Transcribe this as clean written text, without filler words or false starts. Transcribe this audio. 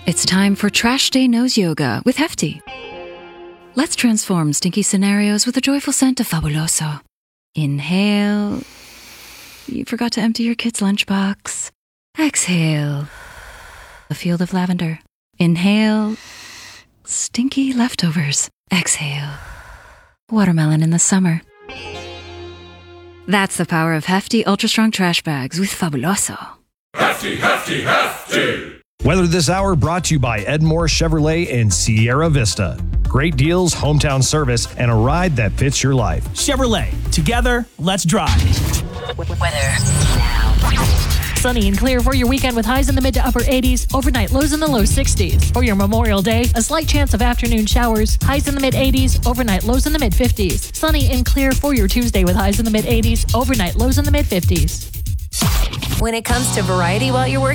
It's time for Trash Day Nose Yoga with Hefty. Let's transform stinky scenarios with a joyful scent of Fabuloso. Inhale. You forgot to empty your kid's lunchbox. Exhale. A field of lavender. Inhale. Stinky leftovers. Exhale. Watermelon in the summer. That's the power of Hefty Ultra Strong Trash Bags with Fabuloso. Hefty, hefty, hefty! Weather this hour brought to you by Edmore Chevrolet in Sierra Vista. Great deals, hometown service, and a ride that fits your life. Chevrolet. Together, let's drive. Weather now. Sunny and clear for your weekend with highs in the mid to upper 80s, overnight lows in the low 60s. For your Memorial Day, a slight chance of afternoon showers, highs in the mid 80s, overnight lows in the mid 50s. Sunny and clear for your Tuesday with highs in the mid 80s, overnight lows in the mid 50s. When it comes to variety while you're working,